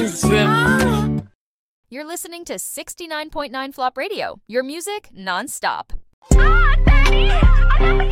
swim. You're listening to 69.9 Flop Radio, your music nonstop. Daddy!